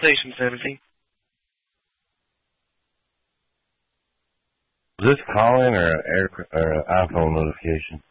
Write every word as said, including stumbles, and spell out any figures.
Station seventeen. Is this calling or an air or an iPhone notification?